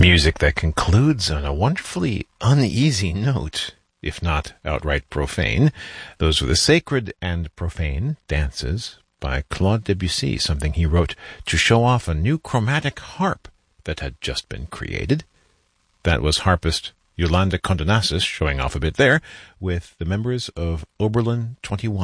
Music that concludes on a wonderfully uneasy note, if not outright profane. Those were the Sacred and Profane Dances by Claude Debussy, something he wrote to show off a new chromatic harp that had just been created. That was harpist Yolanda Condonasis showing off a bit there with the members of Oberlin 21.